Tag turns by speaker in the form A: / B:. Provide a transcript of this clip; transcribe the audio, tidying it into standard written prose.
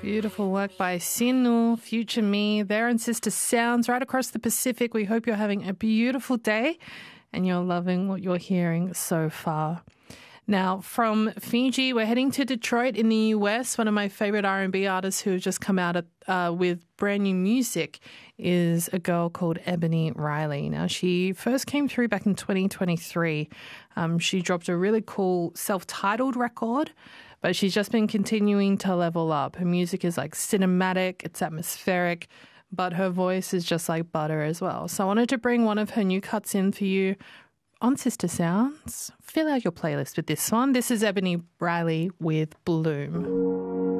A: Beautiful work by Sinu, Future Me, there in Sister Sounds right across the Pacific. We hope you're having a beautiful day and you're loving what you're hearing so far. Now, from Fiji, we're heading to Detroit in the US. One of my favorite R&B artists who have just come out with brand new music is a girl called Ebony Riley. Now, she first came through back in 2023. She dropped a really cool self-titled record, but she's just been continuing to level up. Her music is like cinematic, it's atmospheric, but her voice is just like butter as well. So I wanted to bring one of her new cuts in for you on Sister Sounds. Fill out your playlist with this one. This is Ebony Riley with Bloom.